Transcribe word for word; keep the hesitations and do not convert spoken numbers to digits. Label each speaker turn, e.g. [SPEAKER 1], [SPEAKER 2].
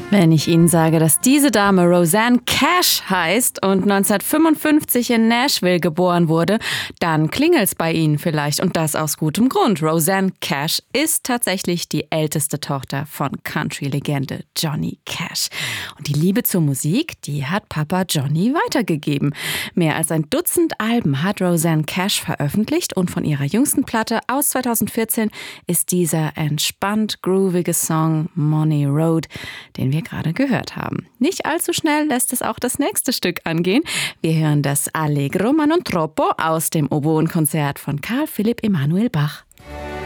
[SPEAKER 1] Wenn ich Ihnen sage, dass diese Dame Rosanne Cash heißt und neunzehnhundertfünfundfünfzig in Nashville geboren wurde, dann klingelt's bei Ihnen vielleicht. Und das aus gutem Grund. Rosanne Cash ist tatsächlich die älteste Tochter von Country-Legende Johnny Cash. Und die Liebe zur Musik, die hat Papa Johnny weitergegeben. Mehr als ein Dutzend Alben hat Rosanne Cash veröffentlicht und von ihrer jüngsten Platte aus zweitausendvierzehn ist dieser entspannt groovige Song Money Road, den wir gerade gehört haben. Nicht allzu schnell lässt es auch das nächste Stück angehen. Wir hören das Allegro ma non troppo aus dem Oboenkonzert von Carl Philipp Emanuel Bach.